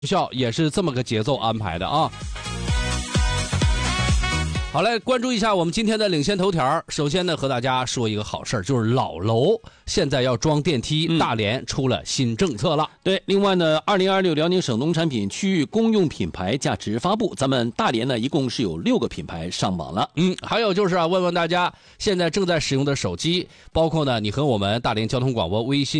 校也是这么个节奏安排的啊。好嘞，关注一下我们今天的领先头条。首先呢，和大家说一个好事儿，就是老楼现在要装电梯，大连出了新政策了。 对，另外呢，2026辽宁省农产品区域公用品牌价值发布，咱们大连呢一共是有6个品牌上榜了。 还有就是问问大家现在正在使用的手机，包括呢你和我们大连交通广播微信